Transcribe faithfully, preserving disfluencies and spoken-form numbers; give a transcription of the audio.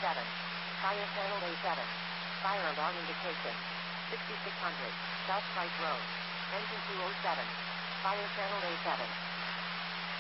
seven. Fire channel A seven. Fire alarm indication. sixty-six hundred. South Price Road. Engine two oh seven. Fire channel A seven.